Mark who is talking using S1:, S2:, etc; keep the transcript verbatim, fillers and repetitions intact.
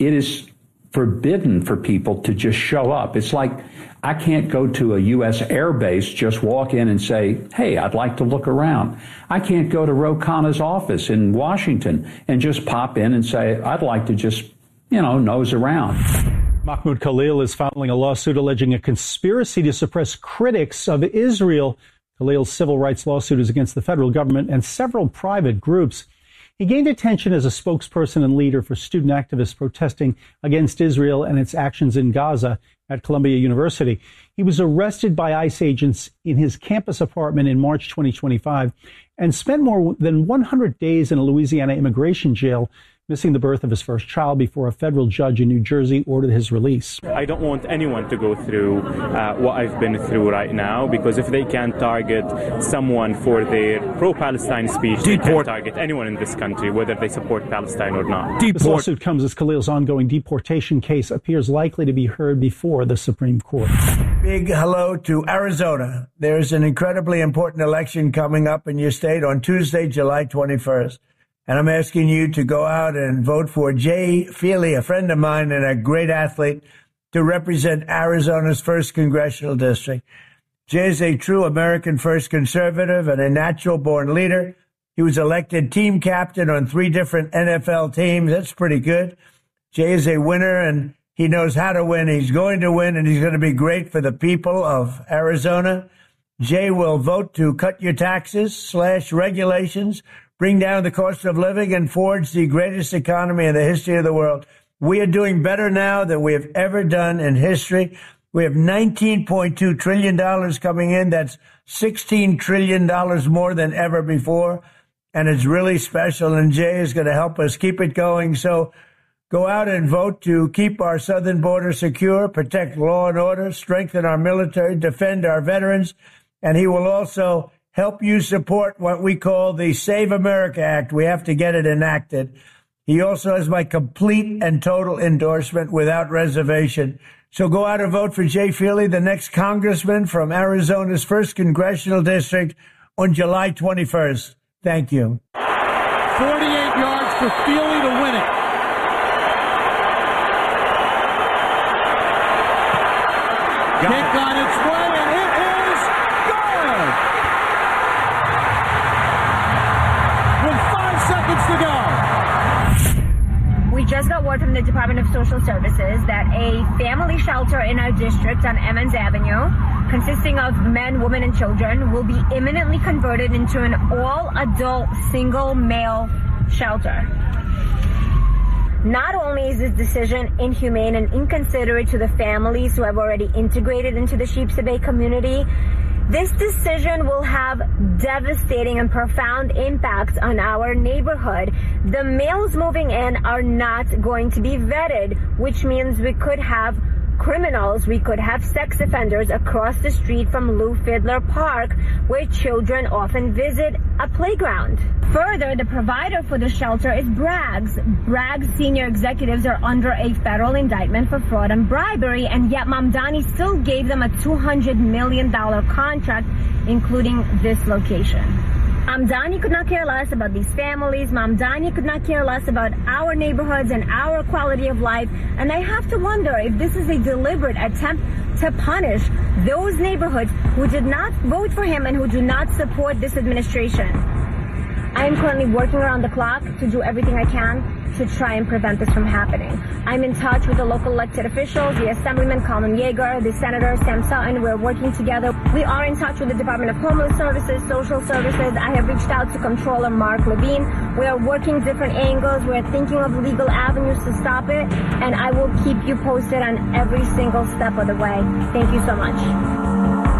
S1: it is forbidden for people to just show up. It's like I can't go to a U S air base, just walk in and say, hey, I'd like to look around. I can't go to Ro Khanna's office in Washington and just pop in and say, I'd like to just, you know, nose around.
S2: Mahmoud Khalil is filing a lawsuit alleging a conspiracy to suppress critics of Israel. Khalil's civil rights lawsuit is against the federal government and several private groups. He gained attention as a spokesperson and leader for student activists protesting against Israel and its actions in Gaza at Columbia University. He was arrested by ICE agents in his campus apartment in March twenty twenty-five and spent more than one hundred days in a Louisiana immigration jail, missing the birth of his first child before a federal judge in New Jersey ordered his release.
S3: I don't want anyone to go through uh, what I've been through right now, because if they can target someone for their pro-Palestine speech, Deport. They can target anyone in this country, whether they support Palestine or not.
S2: Deport. This lawsuit comes as Khalil's ongoing deportation case appears likely to be heard before the Supreme Court.
S4: Big hello to Arizona. There's an incredibly important election coming up in your state on Tuesday, July twenty-first. And I'm asking you to go out and vote for Jay Feely, a friend of mine and a great athlete, to represent Arizona's first congressional district. Jay is a true American first conservative and a natural-born leader. He was elected team captain on three different N F L teams. That's pretty good. Jay is a winner, and he knows how to win. He's going to win, and he's going to be great for the people of Arizona. Jay will vote to cut your taxes, slash regulations, bring down the cost of living, and forge the greatest economy in the history of the world. We are doing better now than we have ever done in history. We have nineteen point two trillion dollars coming in. That's sixteen trillion dollars more than ever before. And it's really special. And Jay is going to help us keep it going. So go out and vote to keep our southern border secure, protect law and order, strengthen our military, defend our veterans. And he will also help you support what we call the Save America Act. We have to get it enacted. He also has my complete and total endorsement without reservation. So go out and vote for Jay Feely, the next congressman from Arizona's first congressional district, on July twenty-first. Thank you.
S5: forty-eight yards for Feely to win it. Kick on its way, and it is good! With five seconds to go.
S6: We just got word from the Department of Social Services that a family shelter in our district on Emmons Avenue, consisting of men, women, and children, will be imminently converted into an all-adult single-male shelter. Not only is this decision inhumane and inconsiderate to the families who have already integrated into the Sheepshead Bay community, this decision will have devastating and profound impacts on our neighborhood. The males moving in are not going to be vetted, which means we could have criminals, we could have sex offenders across the street from Lou Fiddler Park, where children often visit a playground. Further, the provider for the shelter is Bragg's. Bragg's senior executives are under a federal indictment for fraud and bribery, and yet Mamdani still gave them a two hundred million dollars contract, including this location. Mamdani could not care less about these families. Mamdani could not care less about our neighborhoods and our quality of life. And I have to wonder if this is a deliberate attempt to punish those neighborhoods who did not vote for him and who do not support this administration. I am currently working around the clock to do everything I can to try and prevent this from happening. I'm in touch with the local elected officials, the Assemblyman Colin Yeager, the Senator Sam Sutton. We're working together. We are in touch with the Department of Homeless Services, Social Services. I have reached out to Comptroller Mark Levine. We are working different angles. We're thinking of legal avenues to stop it, and I will keep you posted on every single step of the way. Thank you so much.